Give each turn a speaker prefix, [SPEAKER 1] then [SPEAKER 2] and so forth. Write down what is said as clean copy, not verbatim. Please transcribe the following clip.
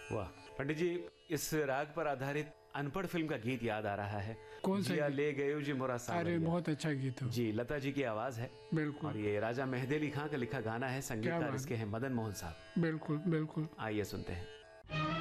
[SPEAKER 1] वाह पंडित जी, इस राग पर आधारित अनपढ़ फिल्म का गीत याद आ रहा है।
[SPEAKER 2] कौन सा
[SPEAKER 1] जिया
[SPEAKER 2] गीत?
[SPEAKER 1] ले गयो जी मोरा
[SPEAKER 2] अरे
[SPEAKER 1] सांवरिया।
[SPEAKER 2] बहुत अच्छा गीत हो।
[SPEAKER 1] जी, लता जी की आवाज है।
[SPEAKER 2] बिल्कुल।
[SPEAKER 1] और ये राजा मेहदी अली खां का लिखा गाना है,
[SPEAKER 2] क्या
[SPEAKER 1] संगीतकार
[SPEAKER 2] बात।
[SPEAKER 1] इसके हैं मदन मोहन साहब।
[SPEAKER 2] बिल्कुल बिल्कुल।
[SPEAKER 1] आइए सुनते हैं।